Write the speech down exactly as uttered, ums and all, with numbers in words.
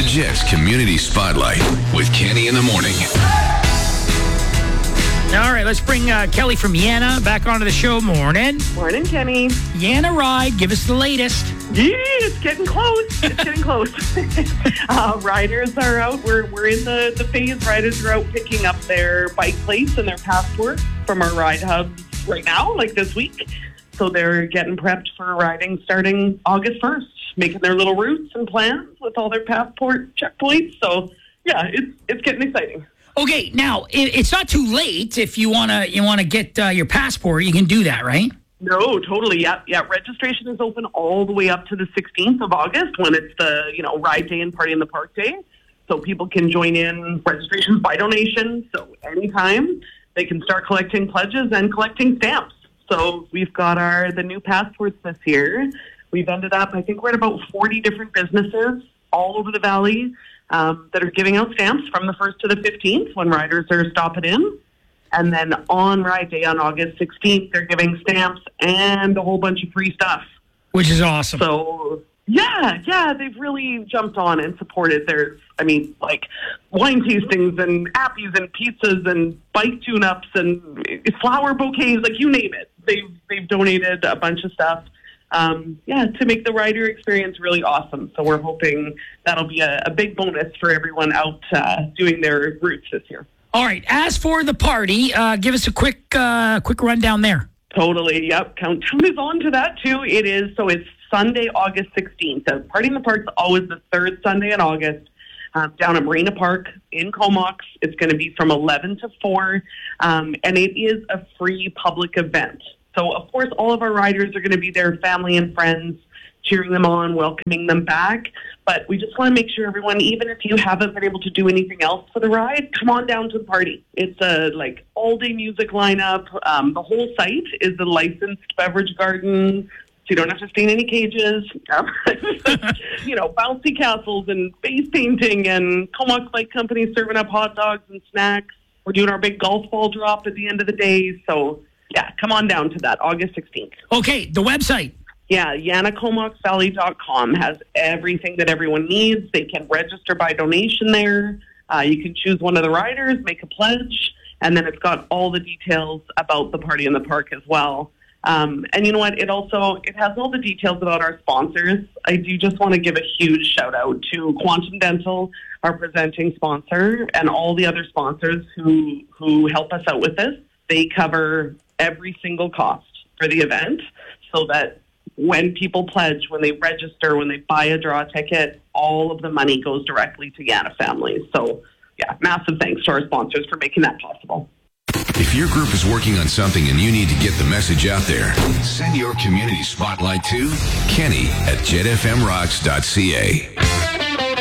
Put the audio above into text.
Jet's Community Spotlight with Kenny in the morning. All right, let's bring uh, Kelly from Yana back onto the show. Morning. Morning, Kenny. Yana Ride, give us the latest. Yeah, it's getting close. It's getting close. uh, riders are out. We're we're in the, the phase. Riders are out picking up their bike plates and their passports from our ride hubs right now, like this week. So they're getting prepped for riding starting August first, making their little routes and plans with all their passport checkpoints. So, yeah, it's it's getting exciting. Okay, now it, it's not too late if you wanna you wanna get uh, your passport. You can do that, right? No, totally. Yeah, yeah. Registration is open all the way up to the sixteenth of August when it's the you know ride day and party in the park day. So people can join in. Registrations by donation. So anytime they can start collecting pledges and collecting stamps. So we've got our the new passports this year. We've ended up, I think we're at about forty different businesses all over the valley. Um, that are giving out stamps from the first to the fifteenth when riders are stopping in. And then on Ride Day on August sixteenth, they're giving stamps and a whole bunch of free stuff. Which is awesome. So, yeah, yeah, they've really jumped on and supported. There's, I mean, like wine tastings and appies and pizzas and bike tune-ups and flower bouquets, like you name it. They've, they've donated a bunch of stuff. Um, yeah, to make the rider experience really awesome. So we're hoping that'll be a, a big bonus for everyone out uh, doing their routes this year. All right. As for the party, uh, give us a quick, uh, quick rundown there. Totally. Yep. Countdown is on to that too. It is. So it's Sunday, August sixteenth. The Party in the Park's always the third Sunday in August. Uh, down at Marina Park in Comox. It's going to be from eleven to four, um, and it is a free public event. So, of course, all of our riders are going to be there, family and friends, cheering them on, welcoming them back. But we just want to make sure everyone, even if you haven't been able to do anything else for the ride, come on down to the party. It's a, like, all-day music lineup. Um, the whole site is a licensed beverage garden, so you don't have to stay in any cages. you know, bouncy castles and face painting and Comox Bike Company serving up hot dogs and snacks. We're doing our big golf ball drop at the end of the day, so... yeah, come on down to that, August sixteenth. Okay, the website. Yeah, Yana Comox Valley dot com has everything that everyone needs. They can register by donation there. Uh, you can choose one of the riders, make a pledge, and then it's got all the details about the Party in the Park as well. Um, and you know what? It also it has all the details about our sponsors. I do just want to give a huge shout out to Quantum Dental, our presenting sponsor, and all the other sponsors who who help us out with this. They cover every single cost for the event so that when people pledge, when they register, when they buy a draw ticket, all of the money goes directly to Yana families. So, yeah, massive thanks to our sponsors for making that possible. If your group is working on something and you need to get the message out there, send your community spotlight to Kenny at jet f m rocks dot c a.